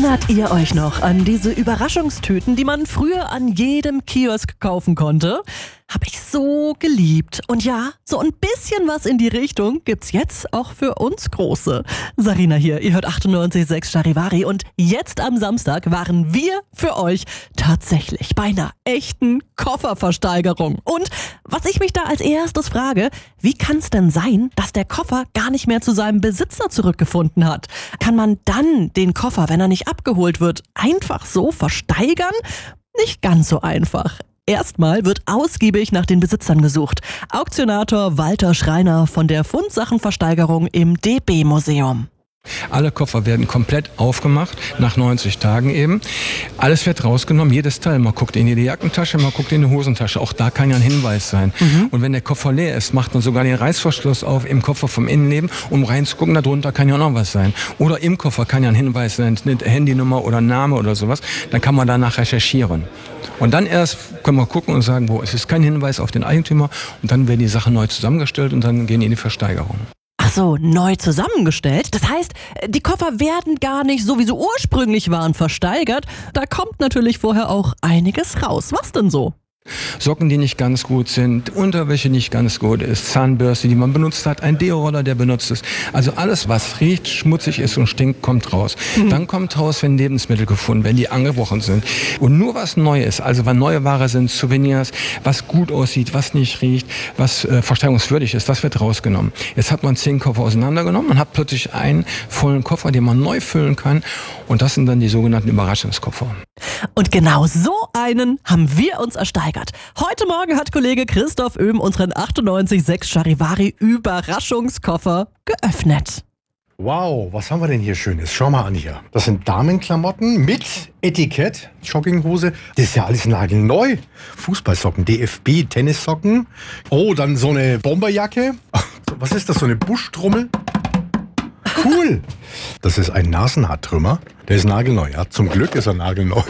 Erinnert ihr euch noch an diese Überraschungstüten, die man früher an jedem Kiosk kaufen konnte? Hab ich so geliebt. Und ja, so ein bisschen was in die Richtung gibt's jetzt auch für uns Große. Sarina hier, ihr hört 98,6 Charivari und jetzt am Samstag waren wir für euch tatsächlich bei einer echten Kofferversteigerung. Und was ich mich da als erstes frage, wie kann's denn sein, dass der Koffer gar nicht mehr zu seinem Besitzer zurückgefunden hat? Kann man dann den Koffer, wenn er nicht abgeholt wird, einfach so versteigern? Nicht ganz so einfach. Erstmal wird ausgiebig nach den Besitzern gesucht. Auktionator Walter Schreiner von der Fundsachenversteigerung im DB-Museum. Alle Koffer werden komplett aufgemacht, nach 90 Tagen eben. Alles wird rausgenommen, jedes Teil. Man guckt in die Jackentasche, man guckt in die Hosentasche. Auch da kann ja ein Hinweis sein. Und wenn der Koffer leer ist, macht man sogar den Reißverschluss auf im Koffer vom Innenleben, um reinzugucken. Darunter kann ja noch was sein. Oder im Koffer kann ja ein Hinweis sein, eine Handynummer oder Name oder sowas. Dann kann man danach recherchieren. Und dann erst können wir gucken und sagen, es ist kein Hinweis auf den Eigentümer. Und dann werden die Sachen neu zusammengestellt und dann gehen die in die Versteigerung. Ach so, neu zusammengestellt? Das heißt, die Koffer werden gar nicht so, wie sie ursprünglich waren, versteigert. Da kommt natürlich vorher auch einiges raus. Was denn so? Socken, die nicht ganz gut sind, Unterwäsche, die nicht ganz gut ist, Zahnbürste, die man benutzt hat, ein Deo-Roller, der benutzt ist. Also alles, was riecht, schmutzig ist und stinkt, kommt raus. Dann kommt raus, wenn Lebensmittel gefunden werden, die angebrochen sind. Und nur was neu ist, also wenn neue Ware sind, Souvenirs, was gut aussieht, was nicht riecht, was versteigerungswürdig ist, das wird rausgenommen. Jetzt hat man 10 Koffer auseinandergenommen und hat plötzlich einen vollen Koffer, den man neu füllen kann. Und das sind dann die sogenannten Überraschungskoffer. Und genau so einen haben wir uns ersteigert. Heute Morgen hat Kollege Christoph Oehm unseren 98,6 Charivari Überraschungskoffer geöffnet. Wow, was haben wir denn hier Schönes? Schau mal an hier. Das sind Damenklamotten mit Etikett, Jogginghose. Das ist ja alles nagelneu. Fußballsocken, DFB, Tennissocken. Oh, dann so eine Bomberjacke. Was ist das, so eine Buschtrommel? Cool. Das ist ein Nasenhaartrümmer. Der ist nagelneu. Ja, zum Glück ist er nagelneu.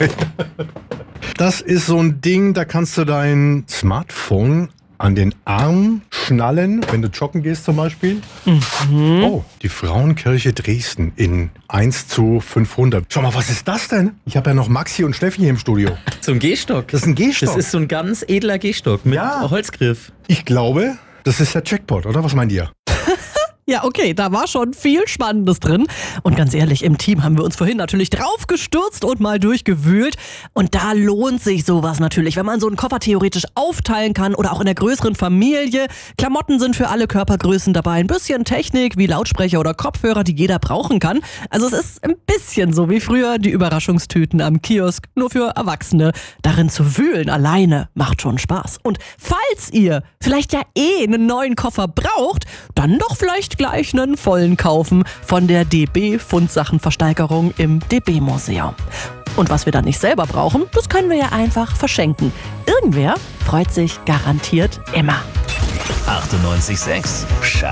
Das ist so ein Ding, da kannst du dein Smartphone an den Arm schnallen, wenn du joggen gehst zum Beispiel. Oh, die Frauenkirche Dresden in 1:500. Schau mal, was ist das denn? Ich habe ja noch Maxi und Steffi hier im Studio. So ein Gehstock. Das ist ein Gehstock. Das ist so ein ganz edler Gehstock mit Holzgriff. Ich glaube, das ist der Jackpot, oder? Was meint ihr? Ja, okay, da war schon viel Spannendes drin. Und ganz ehrlich, im Team haben wir uns vorhin natürlich drauf gestürzt und mal durchgewühlt. Und da lohnt sich sowas natürlich, wenn man so einen Koffer theoretisch aufteilen kann oder auch in der größeren Familie. Klamotten sind für alle Körpergrößen dabei. Ein bisschen Technik wie Lautsprecher oder Kopfhörer, die jeder brauchen kann. Also es ist ein bisschen so wie früher die Überraschungstüten am Kiosk, nur für Erwachsene. Darin zu wühlen alleine macht schon Spaß. Und falls ihr vielleicht ja einen neuen Koffer braucht, dann doch vielleicht gleich einen vollen kaufen von der DB Fundsachenversteigerung im DB-Museum. Und was wir dann nicht selber brauchen, das können wir ja einfach verschenken. Irgendwer freut sich garantiert immer. 98,6